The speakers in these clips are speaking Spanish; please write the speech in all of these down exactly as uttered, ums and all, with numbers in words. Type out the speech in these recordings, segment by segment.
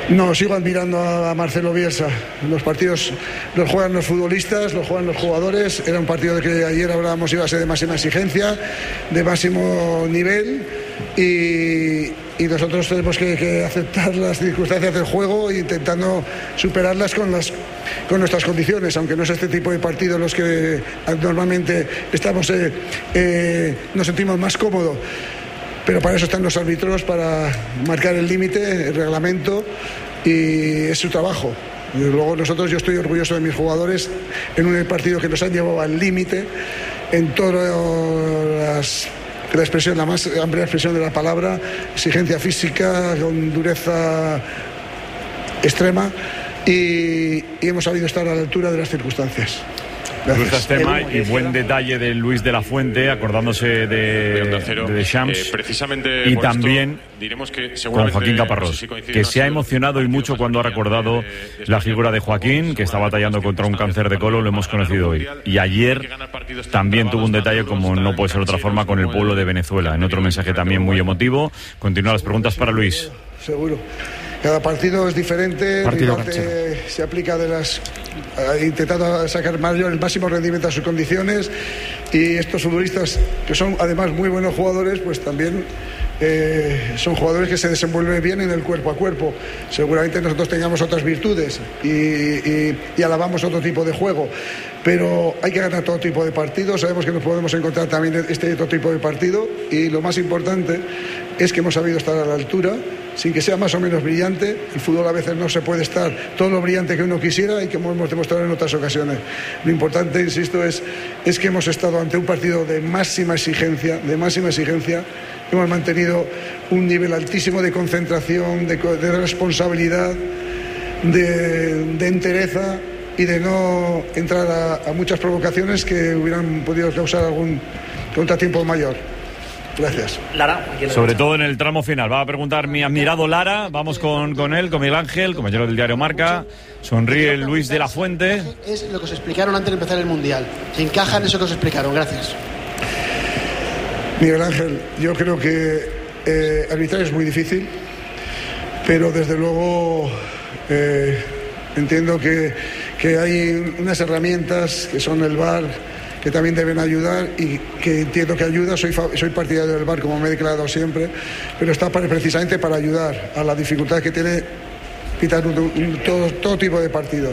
No, sigo admirando a Marcelo Bielsa. Los partidos los juegan los futbolistas, los juegan los jugadores. Era un partido de que ayer hablábamos iba a ser de máxima exigencia, de máximo nivel, y, y nosotros tenemos que, que aceptar las circunstancias del juego e intentando superarlas con las con nuestras condiciones, aunque no es este tipo de partidos los que normalmente estamos eh, eh, nos sentimos más cómodos. Pero para eso están los árbitros, para marcar el límite, el reglamento, y es su trabajo. Y luego nosotros, yo estoy orgulloso de mis jugadores en un partido que nos han llevado al límite en todas las, la expresión, la más amplia expresión de la palabra, exigencia física, con dureza extrema, y, y hemos sabido estar a la altura de las circunstancias. Gracias. Tema y buen detalle de Luis de la Fuente, acordándose de, de Deschamps, eh, precisamente y por también esto, diremos que con Joaquín Caparrós, no sé si que se ha emocionado y mucho cuando ha recordado de, de la figura de Joaquín, que está batallando contra un cáncer de colon, lo hemos conocido hoy. Y ayer también tuvo un detalle, como no puede ser de otra forma, con el pueblo de Venezuela, en otro mensaje también muy emotivo. Continúan las preguntas para Luis. Seguro. Cada partido es diferente, partido eh, se aplica de las eh, intentando sacar mayor, el máximo rendimiento a sus condiciones, y estos futbolistas, que son además muy buenos jugadores, pues también eh, son jugadores que se desenvuelven bien en el cuerpo a cuerpo. Seguramente nosotros tengamos otras virtudes y, y, y alabamos otro tipo de juego, pero hay que ganar todo tipo de partidos. Sabemos que nos podemos encontrar también este otro tipo de partido, y lo más importante es que hemos sabido estar a la altura, sin que sea más o menos brillante. El fútbol a veces no se puede estar todo lo brillante que uno quisiera, y que hemos demostrado en otras ocasiones. Lo importante, insisto, es, es que hemos estado ante un partido de máxima exigencia, de máxima exigencia. Hemos mantenido un nivel altísimo de concentración, de, de responsabilidad, de, de entereza, y de no entrar a, a muchas provocaciones que hubieran podido causar algún contratiempo mayor. Gracias. Lara. Sobre todo en el tramo final. Va a preguntar mi admirado Lara. Vamos con, con él, con Miguel Ángel, compañero del diario Marca. Sonríe Luis de la Fuente. Es lo que os explicaron antes de empezar el Mundial. Encaja en eso que os explicaron. Gracias. Miguel Ángel, yo creo que eh, arbitrar es muy difícil, pero desde luego eh, entiendo que, que hay unas herramientas que son el V A R, que también deben ayudar, y que entiendo que ayuda. Soy, soy partidario del V A R, como me he declarado siempre, pero está para, precisamente para ayudar a la dificultad que tiene pitar un, un, todo, todo tipo de partidos.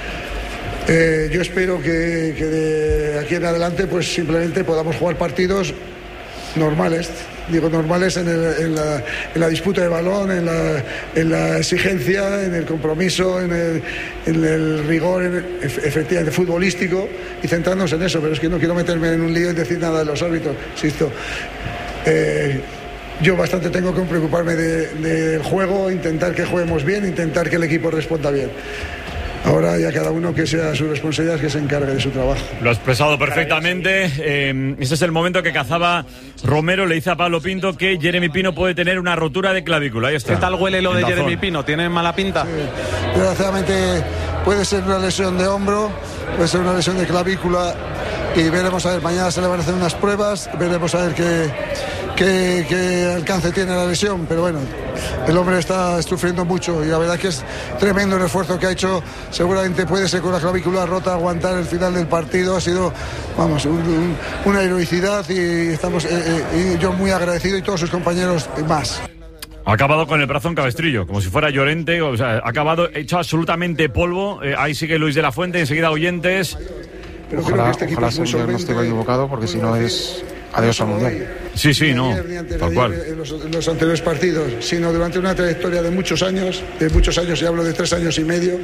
Eh, yo espero que, que de aquí en adelante pues simplemente podamos jugar partidos normales, digo normales en, el, en, la, en la disputa de balón, en la, en la exigencia, en el compromiso, en el, en el rigor en, efectivamente futbolístico, y centrarnos en eso. Pero es que no quiero meterme en un lío y decir nada de los árbitros, insisto. Eh, yo bastante tengo que preocuparme del de juego, intentar que juguemos bien, intentar que el equipo responda bien. Ahora ya cada uno que sea su responsabilidad, que se encargue de su trabajo. Lo has expresado perfectamente. Eh, este es el momento que cazaba Romero. Le dice a Pablo Pinto que Jeremy Pino puede tener una rotura de clavícula. Ahí está. ¿Qué tal huele lo de Jeremy Pino? ¿Tiene mala pinta? Sí. Desgraciadamente puede ser una lesión de hombro, puede ser una lesión de clavícula, y veremos a ver. Mañana se le van a hacer unas pruebas, veremos a ver qué, qué, qué alcance tiene la lesión. Pero bueno, el hombre está sufriendo mucho, y la verdad que es tremendo el esfuerzo que ha hecho. Seguramente puede ser con la clavícula rota aguantar el final del partido. Ha sido, vamos, un, un, una heroicidad, y estamos eh, eh, y yo muy agradecido, y todos sus compañeros más. Ha acabado con el brazo en cabestrillo, como si fuera Llorente. O sea, ha acabado hecho absolutamente polvo. Eh, ahí sigue Luis de la Fuente, enseguida oyentes. Pero ojalá, creo que este equipo ojalá es muy se no esté equivocado, porque si no es adiós al Mundial. Sí, sí, no, tal cual. En los, en los anteriores partidos, sino durante una trayectoria de muchos años, de muchos años, y hablo de tres años y medio,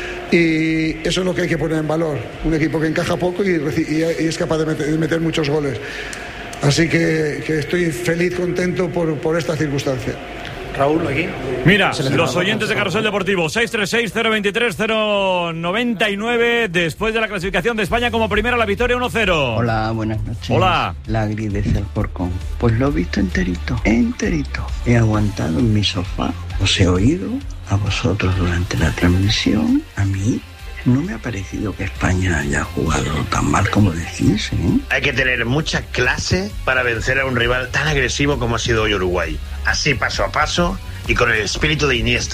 y eso es lo que hay que poner en valor. Un equipo que encaja poco y, y, y es capaz de meter, de meter muchos goles. Así que, que estoy feliz, contento por, por esta circunstancia. Raúl, aquí. Mira, los oyentes de Carrusel Deportivo, seis tres seis, cero veintitrés, cero noventa y nueve, después de la clasificación de España como primera, la victoria uno cero. Hola, buenas noches. Hola. La gris de Alcorcón. Pues lo he visto enterito, enterito. He aguantado en mi sofá, os he oído a vosotros durante la transmisión. A mí no me ha parecido que España haya jugado tan mal como decís, ¿eh? Hay que tener mucha clase para vencer a un rival tan agresivo como ha sido hoy Uruguay. Así, paso a paso, y con el espíritu de Iniesta.